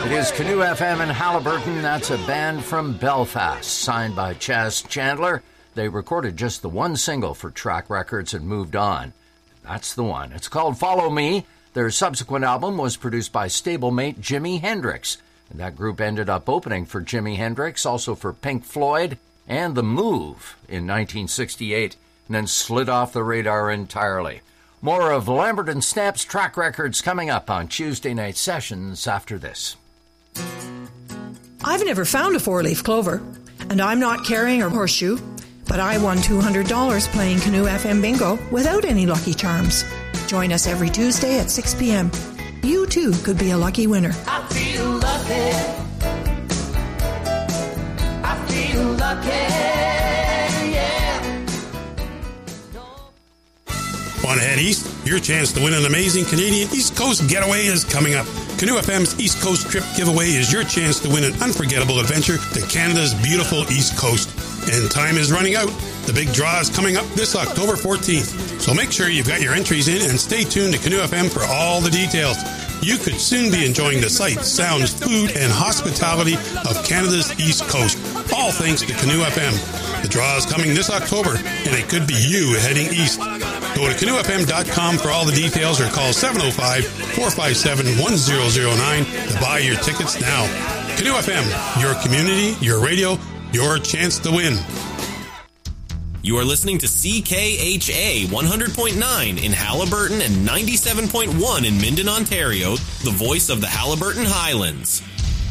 It is Canoe FM in Haliburton. That's a band from Belfast, signed by Chas Chandler. They recorded just the one single for Track Records and moved on. That's the one. It's called Follow Me. Their subsequent album was produced by stablemate Jimi Hendrix. And that group ended up opening for Jimi Hendrix, also for Pink Floyd and The Move in 1968, and then slid off the radar entirely. More of Lambert and Snapp's Track Records coming up on Tuesday Night Sessions after this. I've never found a four-leaf clover, and I'm not carrying a horseshoe, but I won $200 playing Canoe FM Bingo without any Lucky Charms. Join us every Tuesday at 6 p.m. You, too, could be a lucky winner. I feel lucky. I feel lucky, yeah. Want to head east? Your chance to win an amazing Canadian East Coast getaway is coming up. Canoe FM's East Coast Trip Giveaway is your chance to win an unforgettable adventure to Canada's beautiful East Coast. And time is running out. The big draw is coming up this October 14th. So make sure you've got your entries in and stay tuned to Canoe FM for all the details. You could soon be enjoying the sights, sounds, food, and hospitality of Canada's East Coast, all thanks to Canoe FM. The draw is coming this October, and it could be you heading east. Go to canoefm.com for all the details or call 705-457-1009 to buy your tickets now. Canoe FM, your community, your radio, your chance to win. You are listening to CKHA 100.9 in Haliburton and 97.1 in Minden, Ontario, the voice of the Haliburton Highlands.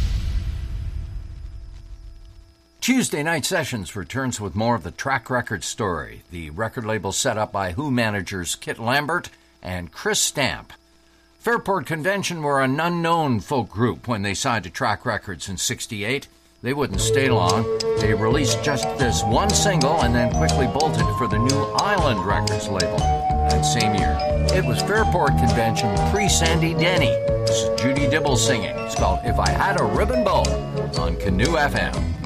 Tuesday Night Sessions returns with more of the Track Record story, the record label set up by Who managers Kit Lambert and Chris Stamp. Fairport Convention were an unknown folk group when they signed to Track Records in '68. They wouldn't stay long. They released just this one single and then quickly bolted for the new Island Records label that same year. It was Fairport Convention pre-Sandy Denny. This is Judy Dibble singing. It's called If I Had a Ribbon Bow on Canoe FM.